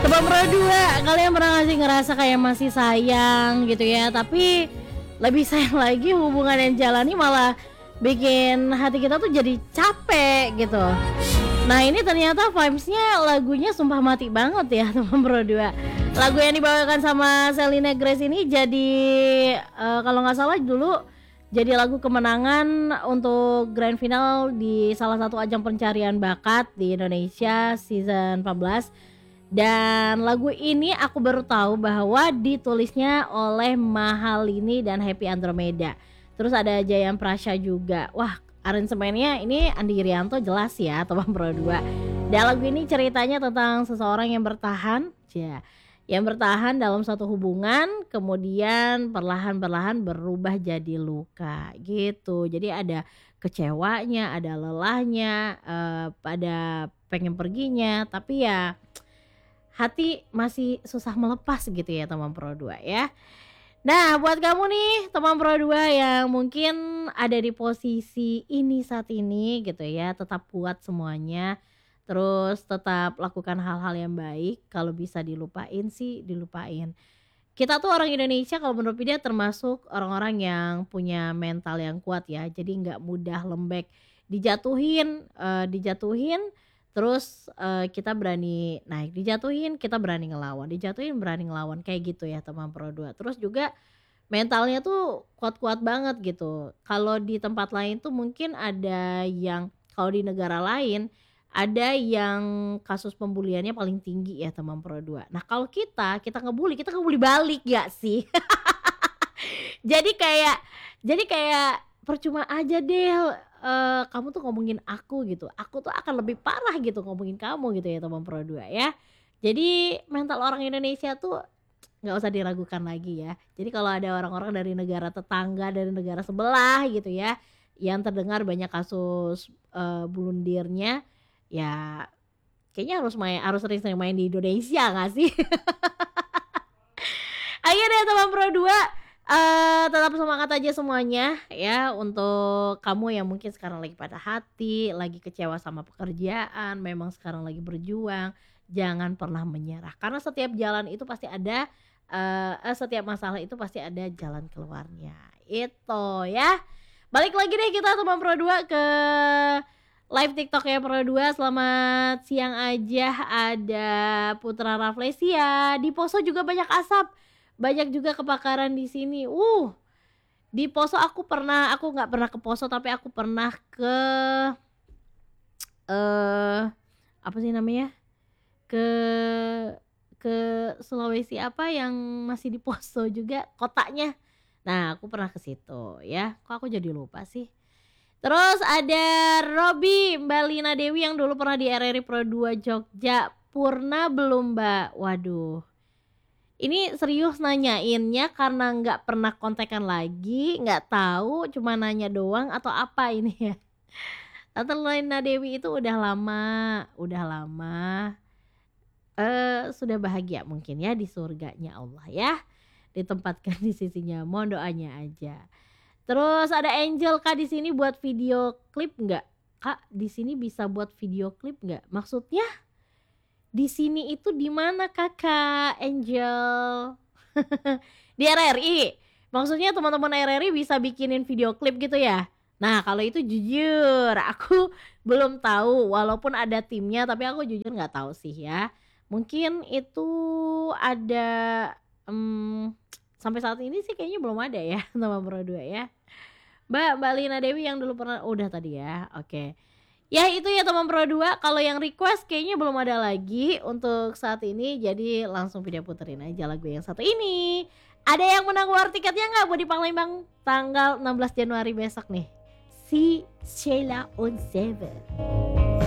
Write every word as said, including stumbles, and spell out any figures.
Tebak Pro dua, kalian pernah gak sih ngerasa kayak masih sayang gitu ya, tapi lebih sayang lagi hubungan yang jalani malah bikin hati kita tuh jadi capek gitu. Nah ini ternyata vibes-nya lagunya sumpah mati banget ya teman Pro dua. Lagu yang dibawakan sama Selena Grace ini jadi uh, kalau nggak salah dulu jadi lagu kemenangan untuk grand final di salah satu ajang pencarian bakat di Indonesia season empat belas. Dan lagu ini aku baru tahu bahwa ditulisnya oleh Mahalini dan Happy Andromeda. Terus ada Jayan Prasha juga. Wah, aransemennya ini Andi Irianto jelas ya, teman Pro dua. Dan lagu ini ceritanya tentang seseorang yang bertahan, ya, yang bertahan dalam satu hubungan, kemudian perlahan-perlahan berubah jadi luka, gitu. Jadi ada kecewanya, ada lelahnya, uh, pada pengen perginya, tapi ya hati masih susah melepas gitu ya teman Pro dua ya. Nah buat kamu nih teman Pro dua yang mungkin ada di posisi ini saat ini gitu ya, tetap kuat semuanya. Terus tetap lakukan hal-hal yang baik, kalau bisa dilupain sih dilupain. Kita tuh orang Indonesia kalau menurut dia termasuk orang-orang yang punya mental yang kuat ya. Jadi gak mudah lembek, dijatuhin, uh, dijatuhin terus uh, kita berani naik, dijatuhin kita berani ngelawan, dijatuhin berani ngelawan, kayak gitu ya teman Pro dua. Terus juga mentalnya tuh kuat-kuat banget gitu. Kalau di tempat lain tuh mungkin ada yang, kalau di negara lain ada yang kasus pembuliannya paling tinggi ya teman Pro dua. Nah kalau kita, kita ngebully, kita ngebully balik gak sih? Jadi kayak, jadi kayak percuma aja deh uh, kamu tuh ngomongin aku gitu. Aku tuh akan lebih parah gitu ngomongin kamu gitu ya teman Pro dua ya. Jadi mental orang Indonesia tuh nggak usah diragukan lagi ya. Jadi kalau ada orang-orang dari negara tetangga, dari negara sebelah gitu ya, yang terdengar banyak kasus uh, bunuh dirnya, ya kayaknya harus main, harus sering-sering main di Indonesia nggak sih? Ayo deh teman Pro dua, uh, tetap semangat aja semuanya ya. Untuk kamu yang mungkin sekarang lagi patah hati, lagi kecewa sama pekerjaan, memang sekarang lagi berjuang, jangan pernah menyerah. Karena setiap jalan itu pasti ada, uh, setiap masalah itu pasti ada jalan keluarnya. Itu ya. Balik lagi deh kita teman Pro dua ke live TikTok ya Pro dua. Selamat siang aja, ada Putra Rafflesia. Di Poso juga banyak asap, banyak juga kebakaran di sini. Uh, di Poso aku pernah, aku nggak pernah ke Poso tapi aku pernah ke, uh, apa sih namanya? Ke ke Sulawesi apa yang masih di Poso juga kotanya. Nah aku pernah ke situ ya. Kok aku jadi lupa sih? Terus ada Robi, Mbak Lina Dewi yang dulu pernah di R R I Pro dua Jogja. Purna belum Mbak? Waduh. Ini serius nanyainnya karena nggak pernah kontekan lagi, nggak tahu, cuma nanya doang atau apa ini ya. Tante Lina Dewi itu udah lama, udah lama. Uh, sudah bahagia mungkin ya di surganya Allah ya. Ditempatkan di sisinya, mohon doanya aja. Terus ada Angel, Kak di sini buat video klip nggak? Kak di sini bisa buat video klip nggak? Maksudnya di sini itu di mana Kakak Angel? Di R R I. Maksudnya teman-teman R R I bisa bikinin video klip gitu ya? Nah kalau itu jujur aku belum tahu, walaupun ada timnya tapi aku jujur nggak tahu sih ya. Mungkin itu ada, um, sampai saat ini sih kayaknya belum ada ya nama Pro dua ya. Mbak, Mbak Lina Dewi yang dulu pernah, udah tadi ya, oke. Okay. Ya itu ya teman Pro dua, kalau yang request kayaknya belum ada lagi untuk saat ini. Jadi langsung video puterin aja lagu yang satu ini. Ada yang menang war tiketnya gak buat di Palembang tanggal enam belas Januari besok nih? Si Sheila on Seven.